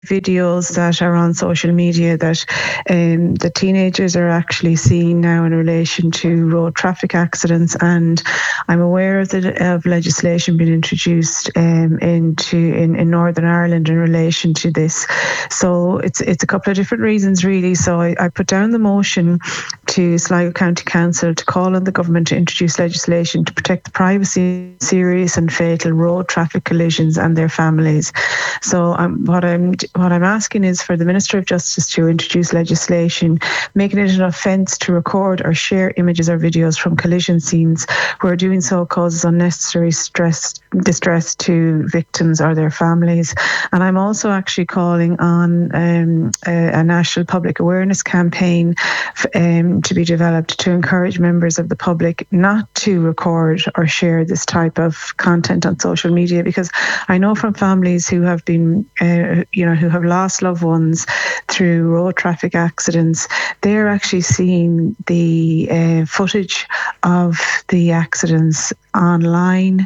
videos that are on social media that the teenagers are actually seeing now in relation to road traffic accidents, and I'm aware of of legislation being introduced in Northern Ireland in relation to this. So it's a couple of different reasons really. So I put down the motion to Sligo County Council to call on the government to introduce legislation to protect the privacy of serious and fatal road traffic collisions and their families. So what I'm asking is for the Minister of Justice to introduce legislation making it an offence to record or share images or videos from collision scenes where doing so causes unnecessary distress to victims or their families. And I'm also actually calling on a national public awareness campaign to be developed to encourage members of the public not to record or share this type of content on social media, because I know from families who have been, who have lost loved ones through road traffic accidents, they're actually seeing the footage of the accidents online.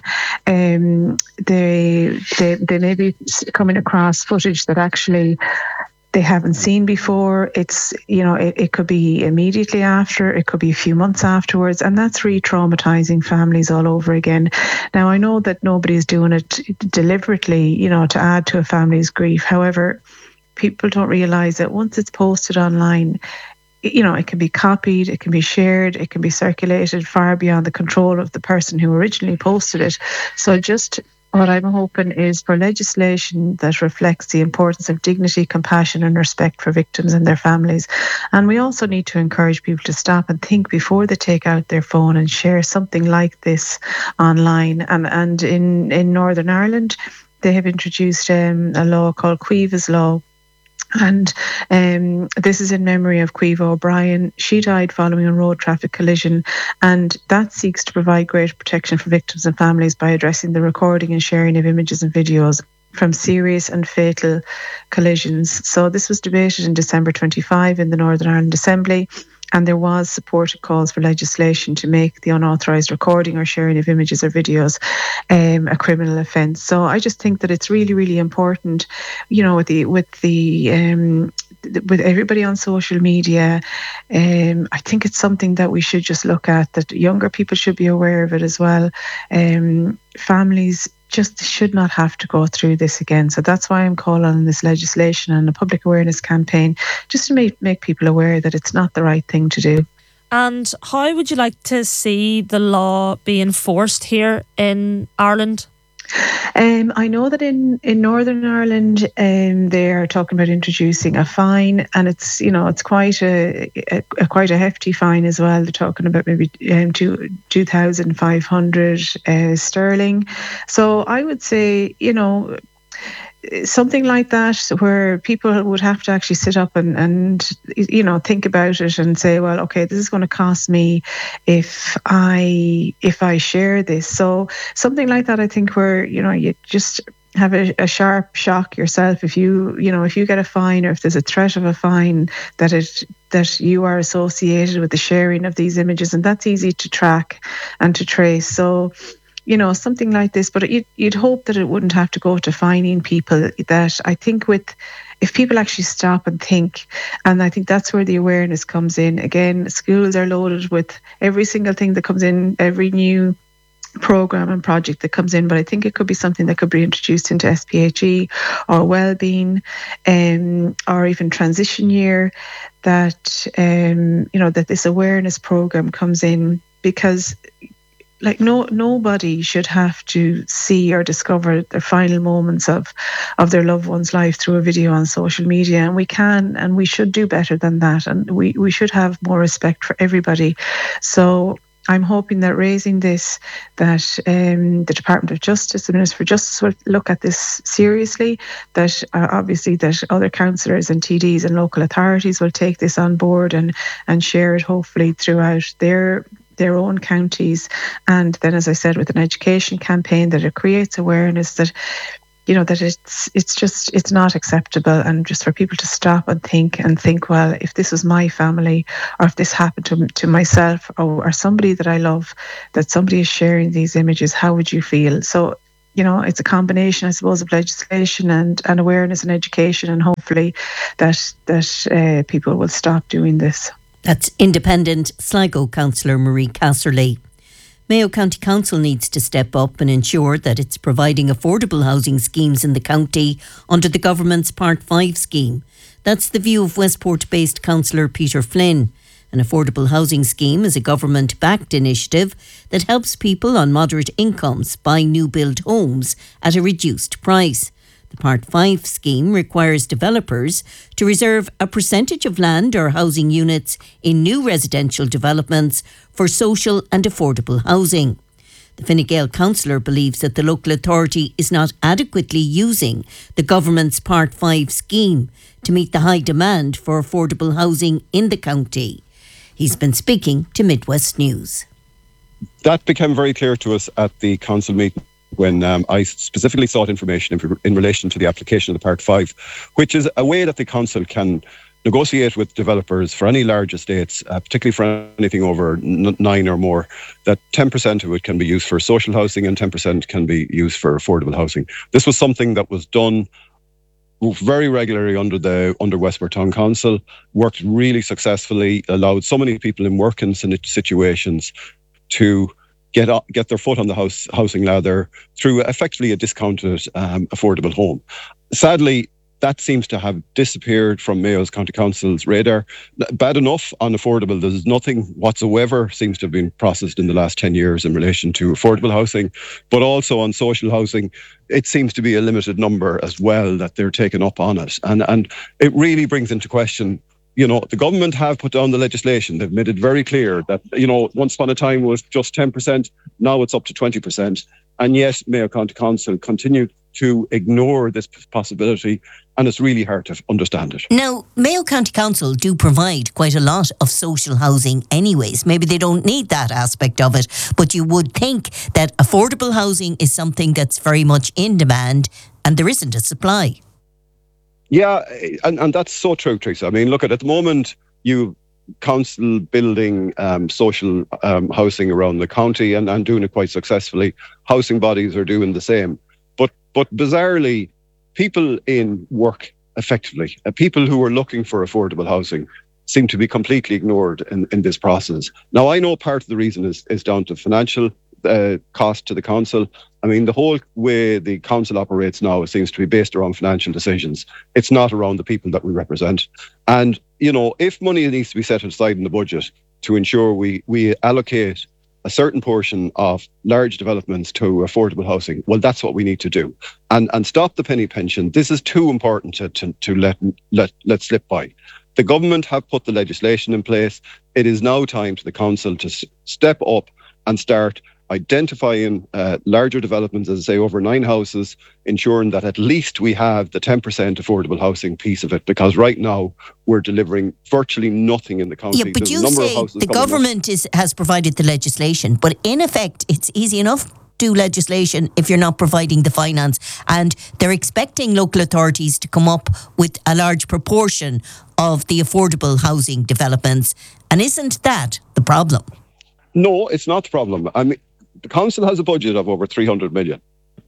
They may be coming across footage that actually they haven't seen before. It's, it could be immediately after, it could be a few months afterwards, and that's re-traumatizing families all over again. Now, I know that nobody's doing it deliberately, to add to a family's grief. However, people don't realize that once it's posted online, it can be copied, it can be shared, it can be circulated far beyond the control of the person who originally posted it. So just what I'm hoping is for legislation that reflects the importance of dignity, compassion and respect for victims and their families. And we also need to encourage people to stop and think before they take out their phone and share something like this online. And in Northern Ireland, they have introduced a law called Cueva's Law. And this is in memory of Cueva O'Brien. She died following a road traffic collision, and that seeks to provide greater protection for victims and families by addressing the recording and sharing of images and videos from serious and fatal collisions. So this was debated in December 25 in the Northern Ireland Assembly, and there was supported calls for legislation to make the unauthorised recording or sharing of images or videos a criminal offence. So I just think that it's really, really important, with everybody on social media. I think it's something that we should just look at, that younger people should be aware of it as well. Families just should not have to go through this again. So that's why I'm calling on this legislation and a public awareness campaign, just to make people aware that it's not the right thing to do. And how would you like to see the law be enforced here in Ireland? I know that in Northern Ireland, they are talking about introducing a fine, and it's quite a quite a hefty fine as well. They're talking about maybe 2,500 sterling. So I would say, something like that, where people would have to actually sit up and think about it and say, well, okay, this is going to cost me if I share this. So something like that, I think, where you just have a sharp shock yourself if you get a fine, or if there's a threat of a fine, that you are associated with the sharing of these images, and that's easy to track and to trace. So something like this, but you'd hope that it wouldn't have to go to fining people. That I think if people actually stop and think, and I think that's where the awareness comes in. Again, schools are loaded with every single thing that comes in, every new program and project that comes in, but I think it could be something that could be introduced into SPHE or wellbeing, or even transition year, that that this awareness program comes in, because nobody should have to see or discover the final moments of their loved one's life through a video on social media. And we can and we should do better than that. And we should have more respect for everybody. So I'm hoping that raising this, that the Department of Justice, the Minister for Justice, will look at this seriously, that obviously that other councillors and TDs and local authorities will take this on board and share it hopefully throughout their own counties. And then, as I said, with an education campaign, that it creates awareness that that it's not acceptable, and just for people to stop and think, well, if this was my family, or if this happened to myself or somebody that I love, that somebody is sharing these images, how would you feel? So it's a combination, I suppose, of legislation and awareness and education, and hopefully that people will stop doing this. That's independent Sligo councillor Marie Casserly. Mayo County Council needs to step up and ensure that it's providing affordable housing schemes in the county under the government's Part 5 scheme. That's the view of Westport-based councillor Peter Flynn. An affordable housing scheme is a government-backed initiative that helps people on moderate incomes buy new-build homes at a reduced price. The Part 5 scheme requires developers to reserve a percentage of land or housing units in new residential developments for social and affordable housing. The Fine Gael councillor believes that the local authority is not adequately using the government's Part 5 scheme to meet the high demand for affordable housing in the county. He's been speaking to Midwest News. That became very clear to us at the council meeting when I specifically sought information in relation to the application of the Part 5, which is a way that the council can negotiate with developers for any large estates, particularly for anything over 9 or more, that 10% of it can be used for social housing and 10% can be used for affordable housing. This was something that was done very regularly under Westport Town Council, worked really successfully, allowed so many people in working situations to get their foot on the housing ladder through effectively a discounted affordable home. Sadly, that seems to have disappeared from Mayo's County Council's radar. Bad enough on affordable, there's nothing whatsoever seems to have been processed in the last 10 years in relation to affordable housing, but also on social housing, it seems to be a limited number as well that they're taking up on it. And it really brings into question, the government have put down the legislation. They've made it very clear that, once upon a time was just 10%, now it's up to 20%. And yet Mayo County Council continue to ignore this possibility, and it's really hard to understand it. Now, Mayo County Council do provide quite a lot of social housing anyways. Maybe they don't need that aspect of it, but you would think that affordable housing is something that's very much in demand and there isn't a supply. Yeah, and that's so true, Teresa. I mean, look, at the moment, you council building social housing around the county and doing it quite successfully. Housing bodies are doing the same. But bizarrely, people in work effectively, people who are looking for affordable housing seem to be completely ignored in this process. Now, I know part of the reason is down to financial cost to the council. I mean, the whole way the council operates now seems to be based around financial decisions. It's not around the people that we represent. And, if money needs to be set aside in the budget to ensure we allocate a certain portion of large developments to affordable housing, well, that's what we need to do. And stop the penny pension. This is too important to let slip by. The government have put the legislation in place. It is now time to the council to step up and start identifying larger developments, as I say, over 9 houses, ensuring that at least we have the 10% affordable housing piece of it, because right now we're delivering virtually nothing in the county. Yeah, but you say the government has provided the legislation, but in effect it's easy enough to do legislation if you're not providing the finance, and they're expecting local authorities to come up with a large proportion of the affordable housing developments, and isn't that the problem? No, it's not the problem. I mean, the council has a budget of over 300 million.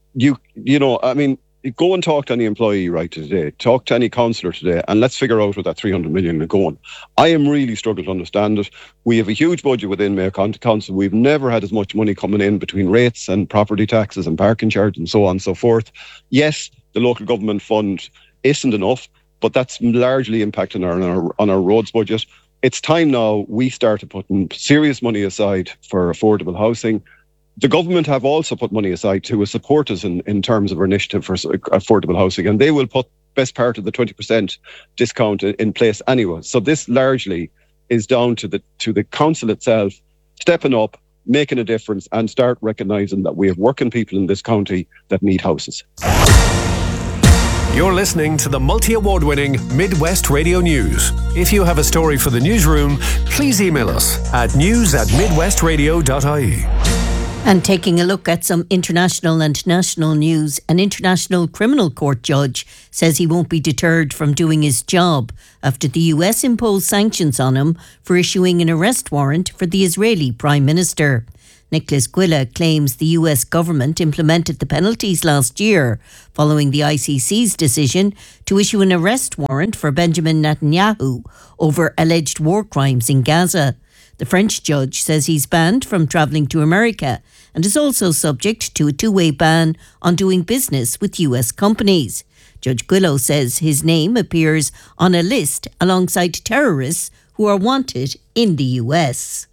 Go and talk to any employee right today, talk to any councillor today, and let's figure out where that 300 million is going. I am really struggling to understand it. We have a huge budget within Mayo County Council. We've never had as much money coming in between rates and property taxes and parking charges and so on and so forth. Yes, the local government fund isn't enough, but that's largely impacting on our roads budget. It's time now we started putting serious money aside for affordable housing. The government have also put money aside to support us in terms of our initiative for affordable housing, and they will put best part of the 20% discount in place anyway. So this largely is down to the council itself stepping up, making a difference, and start recognising that we have working people in this county that need houses. You're listening to the multi-award-winning Midwest Radio News. If you have a story for the newsroom, please email us at news@midwestradio.ie. And taking a look at some international and national news, an international criminal court judge says he won't be deterred from doing his job after the US imposed sanctions on him for issuing an arrest warrant for the Israeli Prime Minister. Nicholas Gwilla claims the US government implemented the penalties last year following the ICC's decision to issue an arrest warrant for Benjamin Netanyahu over alleged war crimes in Gaza. The French judge says he's banned from travelling to America and is also subject to a two-way ban on doing business with US companies. Judge Gwillo says his name appears on a list alongside terrorists who are wanted in the US.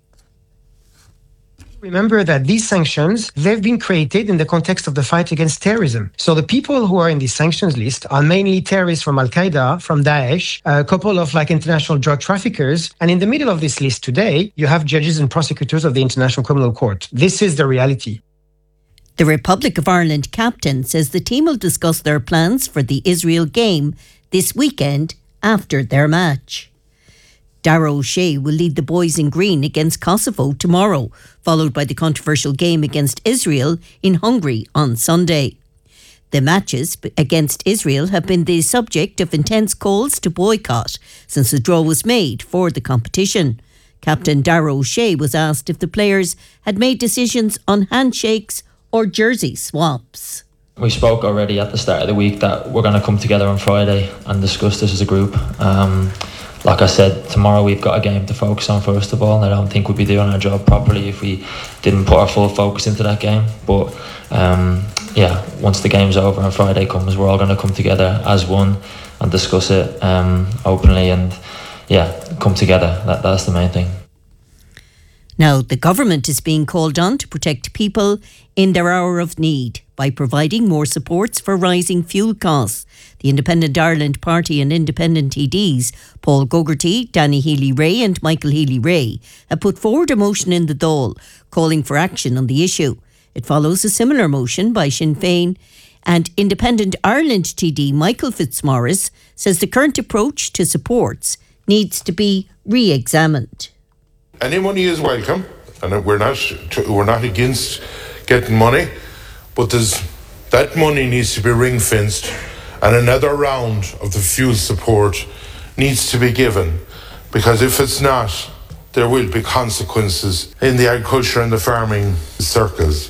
Remember that these sanctions, they've been created in the context of the fight against terrorism. So the people who are in this sanctions list are mainly terrorists from Al-Qaeda, from Daesh, a couple of international drug traffickers. And in the middle of this list today, you have judges and prosecutors of the International Criminal Court. This is the reality. The Republic of Ireland captain says the team will discuss their plans for the Israel game this weekend after their match. Darragh O'Shea will lead the boys in green against Kosovo tomorrow, followed by the controversial game against Israel in Hungary on Sunday. The matches against Israel have been the subject of intense calls to boycott since the draw was made for the competition. Captain Darragh O'Shea was asked if the players had made decisions on handshakes or jersey swaps. We spoke already at the start of the week that we're going to come together on Friday and discuss this as a group. Like I said, tomorrow we've got a game to focus on first of all, and I don't think we'd be doing our job properly if we didn't put our full focus into that game. But once the game's over and Friday comes, we're all going to come together as one and discuss it openly and come together. That's the main thing. Now, the government is being called on to protect people in their hour of need by providing more supports for rising fuel costs. The Independent Ireland Party and independent TDs, Paul Gogarty, Danny Healy-Rae and Michael Healy-Rae, have put forward a motion in the Dáil calling for action on the issue. It follows a similar motion by Sinn Féin, and Independent Ireland TD Michael Fitzmaurice says the current approach to supports needs to be re-examined. Any money is welcome, and we're not against getting money, but that money needs to be ring-fenced, and another round of the fuel support needs to be given, because if it's not, there will be consequences in the agriculture and the farming circles.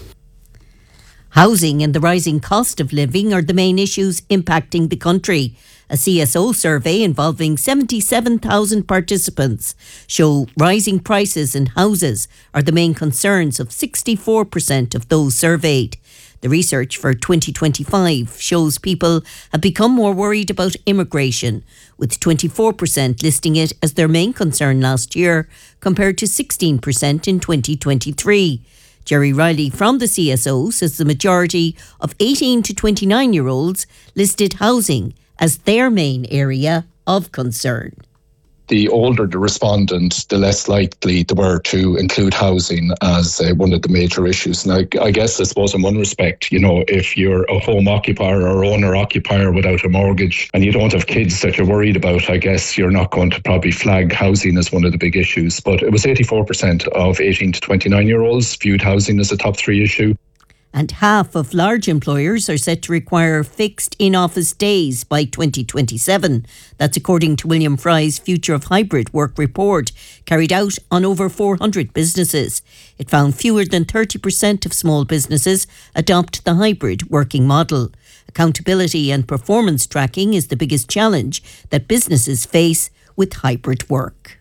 Housing and the rising cost of living are the main issues impacting the country. A CSO survey involving 77,000 participants show rising prices in houses are the main concerns of 64% of those surveyed. The research for 2025 shows people have become more worried about immigration, with 24% listing it as their main concern last year, compared to 16% in 2023. Jerry Riley from the CSO says the majority of 18 to 29-year-olds listed housing as their main area of concern. The older the respondent, the less likely they were to include housing as one of the major issues. And I suppose in one respect, if you're a home occupier or owner-occupier without a mortgage and you don't have kids that you're worried about, I guess you're not going to probably flag housing as one of the big issues. But it was 84% of 18 to 29-year-olds viewed housing as a top 3 issue. And half of large employers are set to require fixed in-office days by 2027. That's according to William Fry's Future of Hybrid Work report, carried out on over 400 businesses. It found fewer than 30% of small businesses adopt the hybrid working model. Accountability and performance tracking is the biggest challenge that businesses face with hybrid work.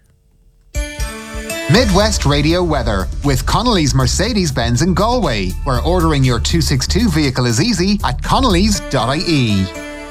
Midwest Radio weather with Connolly's Mercedes-Benz in Galway, where ordering your 262 vehicle is easy at connolly's.ie.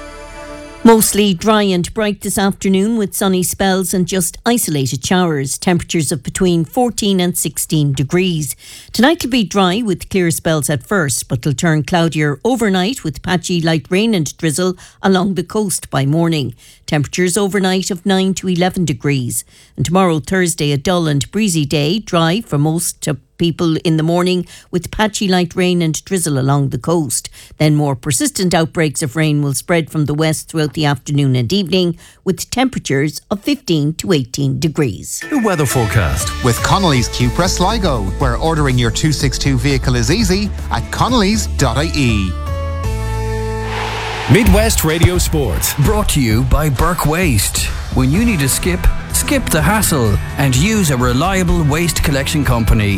Mostly dry and bright this afternoon with sunny spells and just isolated showers. Temperatures of between 14 and 16 degrees. Tonight will be dry with clear spells at first, but will turn cloudier overnight with patchy light rain and drizzle along the coast by morning. Temperatures overnight of 9 to 11 degrees. And tomorrow, Thursday, a dull and breezy day, dry for most people in the morning with patchy light rain and drizzle along the coast. Then more persistent outbreaks of rain will spread from the west throughout the afternoon and evening with temperatures of 15 to 18 degrees. The weather forecast with Connolly's Cupra Sligo, where ordering your 262 vehicle is easy at connolly's.ie. Midwest Radio Sport. Brought to you by Burke Waste. When you need a skip the hassle and use a reliable waste collection company.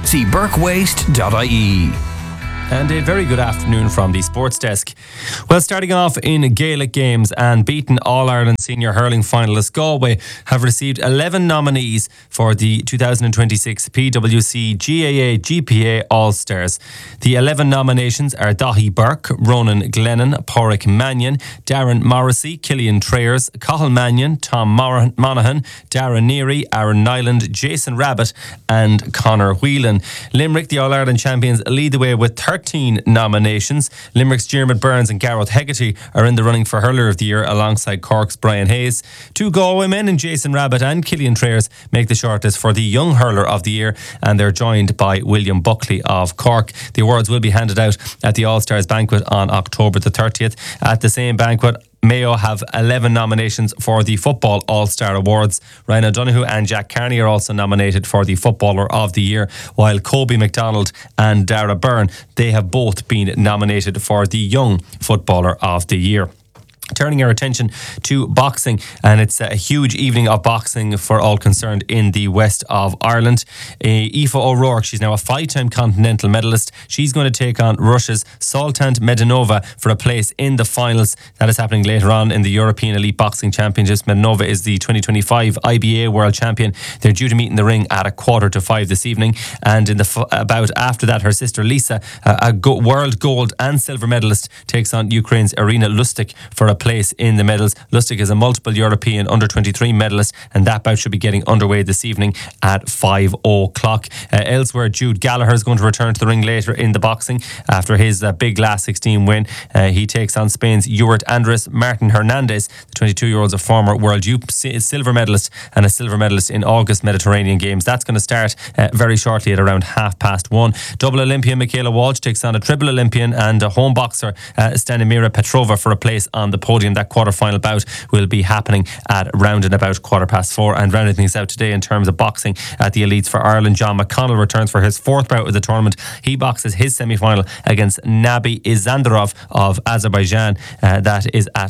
See burkewaste.ie. And a very good afternoon from the Sports Desk. Well, starting off in Gaelic games and beaten All-Ireland Senior Hurling finalists, Galway have received 11 nominees for the 2026 PwC GAA GPA All-Stars. The 11 nominations are Dahi Burke, Ronan Glennon, Pádraig Mannion, Darren Morrissey, Killian Trayers, Cathal Mannion, Tom Monaghan, Darren Neary, Aaron Nyland, Jason Rabbit and Conor Whelan. Limerick, the All-Ireland champions, lead the way with 13 nominations. Limerick's Diarmuid Burns and Gareth Hegarty are in the running for Hurler of the Year alongside Cork's Brian Hayes. Two Galway men in Jason Rabbit and Killian Trayers make the shortlist for the Young Hurler of the Year, and they're joined by William Buckley of Cork. The awards will be handed out at the All-Stars banquet on October the 30th. At the same banquet, Mayo have 11 nominations for the Football All-Star Awards. Ryan O'Donoghue and Jack Carney are also nominated for the Footballer of the Year, while Kobe McDonald and Dara Byrne, they have both been nominated for the Young Footballer of the Year. Turning our attention to boxing, and it's a huge evening of boxing for all concerned in the west of Ireland. Aoife O'Rourke, she's now a 5-time continental medalist. She's going to take on Russia's Soltant Medinova for a place in the finals. That is happening later on in the European Elite Boxing Championships. Medinova is the 2025 IBA World Champion. They're due to meet in the ring at 4:45 this evening. And in the bout after that, her sister Lisa, a world gold and silver medalist, takes on Ukraine's Irina Lustig for a place in the medals. Lustig is a multiple European under-23 medalist, and that bout should be getting underway this evening at 5 o'clock. Elsewhere, Jude Gallagher is going to return to the ring later in the boxing after his big last 16 win. He takes on Spain's Urirt Andres. Martin Hernandez, the 22-year-old, a former World Youth silver medalist and a silver medalist in August Mediterranean Games. That's going to start very shortly at around 1:30. Double Olympian Michaela Walsh takes on a triple Olympian and a home boxer Stanimira Petrova for a place on the podium. That quarter-final bout will be happening at around and about 4:15. And rounding things out today in terms of boxing at the Elites for Ireland, John McConnell returns for his fourth bout of the tournament. He boxes his semi-final against Nabi Izandarov of Azerbaijan. That is at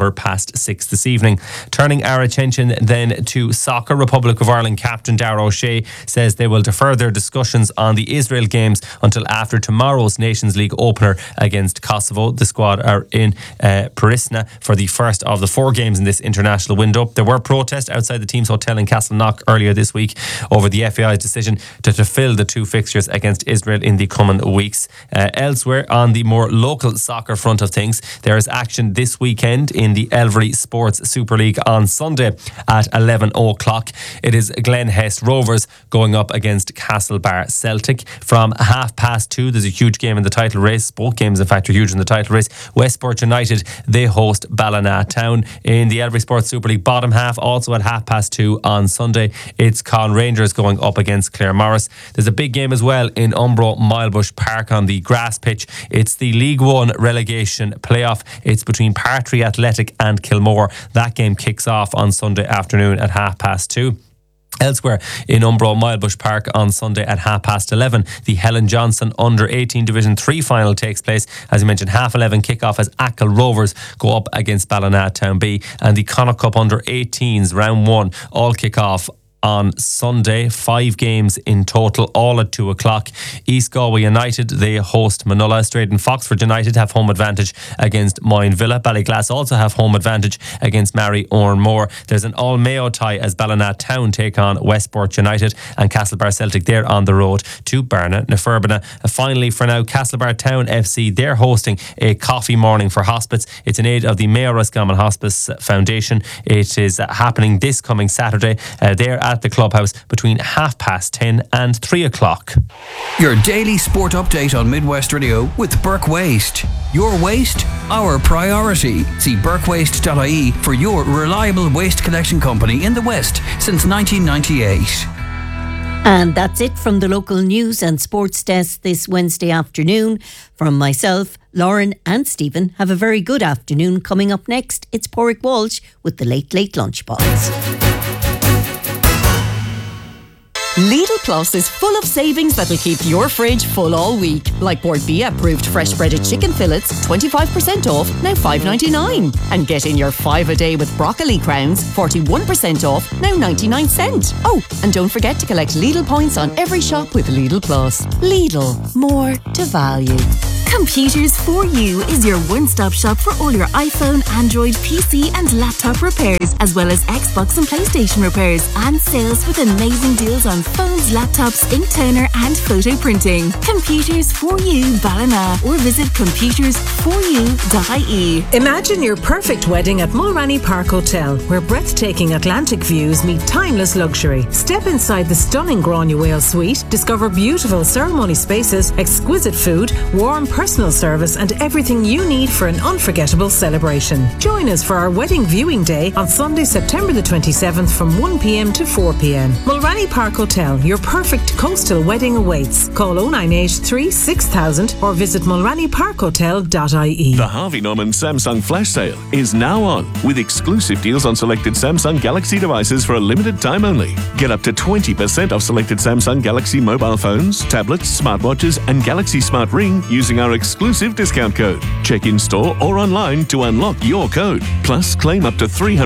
6:15 this evening. Turning our attention then to soccer, Republic of Ireland captain Darragh O'Shea says they will defer their discussions on the Israel games until after tomorrow's Nations League opener against Kosovo. The squad are in Pristina for the first of the 4 games in this international window. There were protests outside the team's hotel in Castleknock earlier this week over the FAI's decision to fill the 2 fixtures against Israel in the coming weeks. Elsewhere, on the more local soccer front of things, there is action this weekend in the Elvery Sports Super League on Sunday at 11 o'clock. It is Glen Hest Rovers going up against Castlebar Celtic. From 2:30, there's a huge game in the title race. Both games, in fact, are huge in the title race. Westport United, they host Ballina Town. In the Elvery Sports Super League bottom half, also at 2:30 on Sunday, it's Con Rangers going up against Claremorris. There's a big game as well in Umbro Milebush Park on the grass pitch. It's the League One relegation playoff. It's between Partry Athletic and Kilmore. That game kicks off on Sunday afternoon at 2:30. Elsewhere in Umbro Milebush Park on Sunday at 11:30, the Helen Johnson Under-18 Division 3 final takes place. As you mentioned, 11:30 kick-off as Achill Rovers go up against Ballina Town B, and the Connacht Cup Under-18s round 1 all kick off on Sunday. 5 games in total, all at 2 o'clock. East Galway United, they host Manulla. Straight and Foxford United have home advantage against Moyne Villa. Ballyglass also have home advantage against Mary Oranmore. There's an all-Mayo tie as Ballina Town take on Westport United, and Castlebar Celtic, they're on the road to Barna na Ferbana. Finally, for now, Castlebar Town FC, they're hosting a coffee morning for hospice. It's in aid of the Mayo Roscommon Hospice Foundation. It is happening this coming Saturday. They're at the clubhouse between 10:30 and 3 o'clock. Your daily sport update on Midwest Radio with Burke Waste. Your waste, our priority. See burkewaste.ie for your reliable waste collection company in the West since 1998. And that's it from the local news and sports desk this Wednesday afternoon. From myself, Lauren and Stephen, have a very good afternoon. Coming up next, it's Pádraig Walsh with the Late Late Lunchbox. Lidl Plus is full of savings that'll keep your fridge full all week. Like Bord Bia approved fresh breaded chicken fillets, 25% off, now $5.99. And get in your 5 a day with broccoli crowns, 41% off, now 99 cents. Oh, and don't forget to collect Lidl points on every shop with Lidl Plus. Lidl, more to value. Computers for You is your one-stop shop for all your iPhone, Android, PC and laptop repairs, as well as Xbox and PlayStation repairs, and sales with amazing deals on phones, laptops, ink toner and photo printing. Computers for You Ballina, or visit computersforyou.ie. Imagine your perfect wedding at Mulranny Park Hotel, where breathtaking Atlantic views meet timeless luxury. Step inside the stunning Granuaile suite, discover beautiful ceremony spaces, exquisite food, warm personal service and everything you need for an unforgettable celebration. Join us for our wedding viewing day on Sunday, September the 27th from 1 p.m. to 4 p.m. Mulranny Park Hotel, your perfect coastal wedding awaits. Call 0983 6000 or visit mulrannyparkhotel.ie. The Harvey Norman Samsung Flash Sale is now on, with exclusive deals on selected Samsung Galaxy devices for a limited time only. Get up to 20% off selected Samsung Galaxy mobile phones, tablets, smartwatches and Galaxy Smart Ring using our exclusive discount code. Check in store or online to unlock your code. Plus, claim up to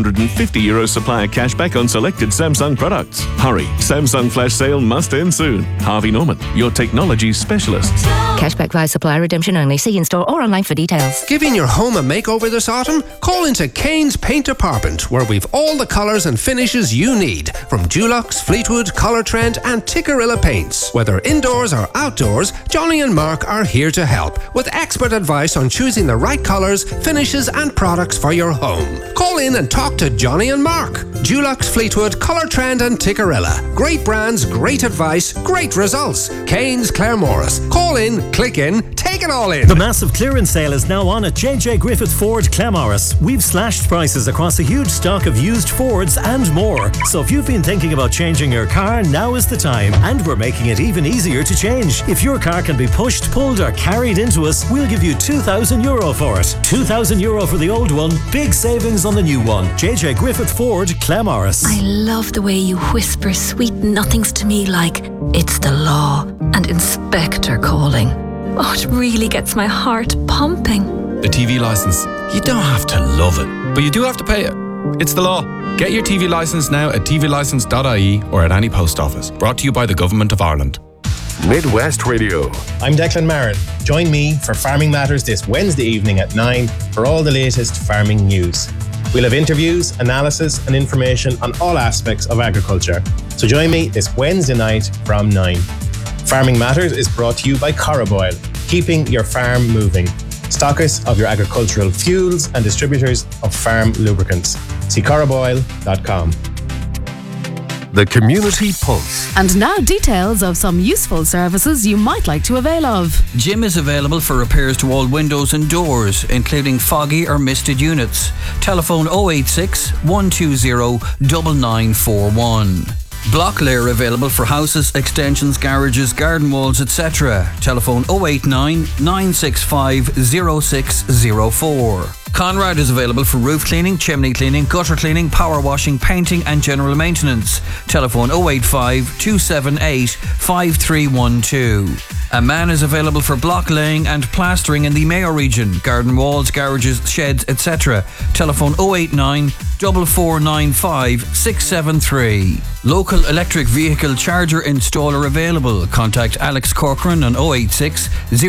€350 supplier cashback on selected Samsung products. Hurry, Samsung Flash Sale must end soon. Harvey Norman, your technology specialists. Cashback via supplier redemption only. See in store or online for details. Giving your home a makeover this autumn? Call into Kane's Paint Department, where we've all the colours and finishes you need, from Dulux, Fleetwood, Colour Trend and Tikkurila paints. Whether indoors or outdoors, Johnny and Mark are here to help with expert advice on choosing the right colours, finishes and products for your home. Call in and talk to Johnny and Mark. Dulux, Fleetwood, Colour Trend and Tikkurila. Great brands, great advice, great results. Kane's Claremorris. Call in, click in, take it all in. The massive clearance sale is now on at JJ Griffith Ford Claremorris. We've slashed prices across a huge stock of used Fords and more. So if you've been thinking about changing your car, now is the time. And we're making it even easier to change. If your car can be pushed, pulled or carried into us, we'll give you €2,000 for it. €2,000 for the old one, big savings on the new one. JJ Griffith Ford Claremorris. I love the way you whisper sweet nothings to me like it's the law and Inspector calling. Oh, it really gets my heart pumping. The TV licence. You don't have to love it, but you do have to pay it. It's the law. Get your TV licence now at tvlicence.ie or at any post office. Brought to you by the Government of Ireland. Midwest Radio. I'm Declan Marin. Join me for Farming Matters this Wednesday evening at 9 for all the latest farming news. We'll have interviews, analysis and information on all aspects of agriculture. So join me this Wednesday night from 9. Farming Matters is brought to you by Coroboil, keeping your farm moving. Stockists of your agricultural fuels and distributors of farm lubricants. See coroboil.com. The Community Pulse. And now details of some useful services you might like to avail of. Jim is available for repairs to all windows and doors, including foggy or misted units. Telephone 086 120 9941. Block layer available for houses, extensions, garages, garden walls, etc. Telephone 089 965 0604. Conrad is available for roof cleaning, chimney cleaning, gutter cleaning, power washing, painting and general maintenance. Telephone 085 278 5312. A man is available for block laying and plastering in the Mayo region, garden walls, garages, sheds, etc. Telephone 089 4495 673. Local electric vehicle charger installer available. Contact Alex Corcoran on 086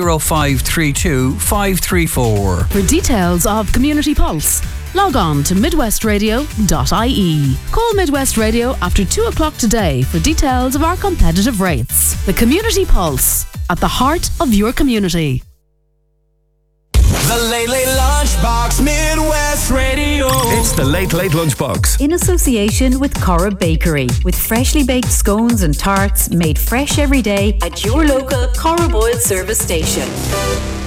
0532 534. For details of Community Pulse, log on to midwestradio.ie. Call Midwest Radio after 2 o'clock today for details of our competitive rates. The Community Pulse, at the heart of your community. The Late Late Lunchbox, Midwest Radio. It's the Late Late Lunchbox. In association with Cora Bakery, with freshly baked scones and tarts made fresh every day at your local Cora Boyle service station.